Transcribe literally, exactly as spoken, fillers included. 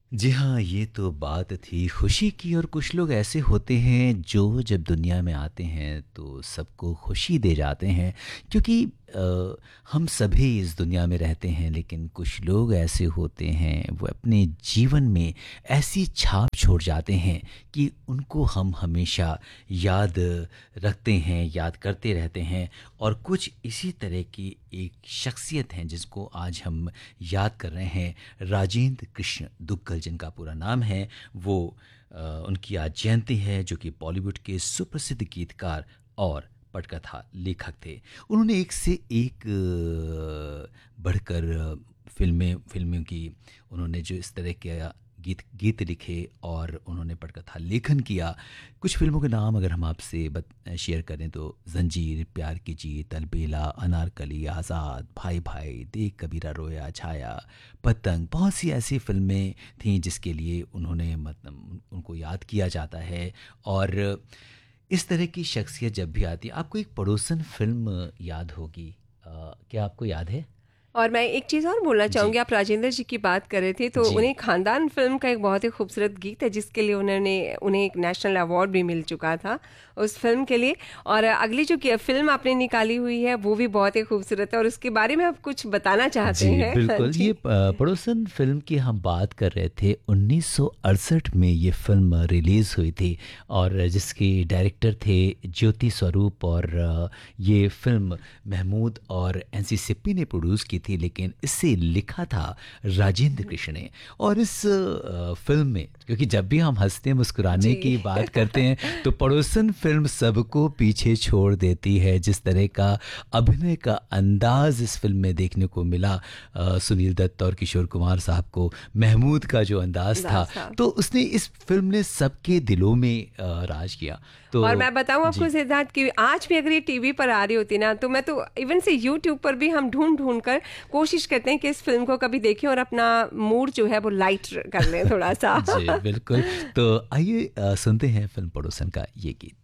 जी हाँ, ये तो बात थी खुशी की। और कुछ लोग ऐसे होते हैं जो जब दुनिया में आते हैं तो सबको खुशी दे जाते हैं, क्योंकि अ, हम सभी इस दुनिया में रहते हैं, लेकिन कुछ लोग ऐसे होते हैं वो अपने जीवन में ऐसी छाप छोड़ जाते हैं कि उनको हम हमेशा याद रखते हैं, याद करते रहते हैं। और कुछ इसी तरह की एक शख्सियत हैं जिसको आज हम याद कर रहे हैं, राजेंद्र कृष्ण दुग्गल जिनका पूरा नाम है। वो अ, उनकी आज जयंती है, जो कि बॉलीवुड के सुप्रसिद्ध गीतकार और पटकथा लेखक थे। उन्होंने एक से एक अ, बढ़कर अ, फिल्में फिल्मों की उन्होंने जो इस तरह के गीत गीत लिखे और उन्होंने पटकथा लेखन किया। कुछ फिल्मों के नाम अगर हम आपसे बत शेयर करें तो जंजीर, प्यार की जीत, अलबेला, अनारकली, आज़ाद, भाई भाई, देख कबीरा रोया, छाया, पतंग, बहुत सी ऐसी फिल्में थीं जिसके लिए उन्होंने मतलब उनको याद किया जाता है। और इस तरह की शख्सियत जब भी आती है, आपको एक पड़ोसन फिल्म याद होगी। अ, क्या आपको याद है? और मैं एक चीज़ और बोलना जी। चाहूँगी, आप राजेंद्र जी की बात कर रहे थे तो जी। उन्हें खानदान फिल्म का एक बहुत ही खूबसूरत गीत है जिसके लिए उन्होंने उन्हें एक नेशनल अवार्ड भी मिल चुका था उस फिल्म के लिए। और अगली जो कि फिल्म आपने निकाली हुई है वो भी बहुत ही खूबसूरत है और उसके बारे में आप कुछ बताना चाहते जी, हैं? हाँ बिल्कुल। ये जी। प पड़ोसन फ़िल्म की हम बात कर रहे थे। उन्नीस सौ अड़सठ में ये फ़िल्म रिलीज़ हुई थी और जिसके डायरेक्टर थे ज्योति स्वरूप। और अ, ये फ़िल्म महमूद और एनसी सिप्पी ने प्रोड्यूस की थी, लेकिन इसे लिखा था राजेंद्र कृष्ण ने। और इस अ, फ़िल्म में, क्योंकि जब भी हम हँसते मुस्कुराने जी। की बात करते हैं तो पड़ोसन फ़िल्म सबको पीछे छोड़ देती है। जिस तरह का अभिनय का अंदाज़ इस फ़िल्म में देखने को मिला, अ, सुनील दत्त और किशोर कुमार साहब को, महमूद का जो अंदाज़ था, अंदाज था। तो उसने इस फ़िल्म ने सबके दिलों में अ, राज किया। और तो मैं बताऊं आपको जी। सिद्धार्थ कि आज भी अगर ये टीवी पर आ रही होती ना तो मैं तो इवन से यूट्यूब पर भी हम ढूंढ ढूंढ कर कोशिश करते हैं कि इस फिल्म को कभी देखें और अपना मूड जो है वो लाइट कर लें थोड़ा सा। जी, बिल्कुल। तो आइए अ, सुनते हैं फ़िल्म पड़ोसन का ये गीत।